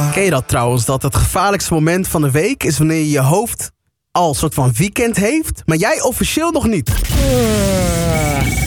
Ken je dat trouwens, dat het gevaarlijkste moment van de week is wanneer je hoofd al een soort van weekend heeft, maar jij officieel nog niet?